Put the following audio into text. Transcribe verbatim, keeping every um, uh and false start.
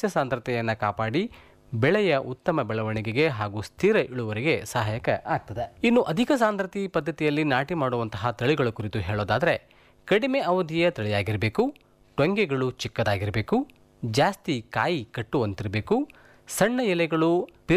ಸಸ್ಯ ಸಾಂದ್ರತೆಯನ್ನು ಕಾಪಾಡಿ ಬೆಳೆಯ ಉತ್ತಮ ಬೆಳವಣಿಗೆಗೆ ಹಾಗೂ ಸ್ಥಿರ ಇಳುವರಿಗೆ ಸಹಾಯಕ ಆಗ್ತದೆ. ಇನ್ನು ಅಧಿಕ ಸಾಂದ್ರತೆ ಪದ್ಧತಿಯಲ್ಲಿ ನಾಟಿ ಮಾಡುವಂತಹ ತಳಿಗಳ ಕುರಿತು ಹೇಳೋದಾದರೆ ಕಡಿಮೆ ಅವಧಿಯ ತಳಿಯಾಗಿರಬೇಕು, ಟೊಂಗೆಗಳು ಚಿಕ್ಕದಾಗಿರಬೇಕು, ಜಾಸ್ತಿ ಕಾಯಿ ಕಟ್ಟುವಂತಿರಬೇಕು, ಸಣ್ಣ ಎಲೆಗಳು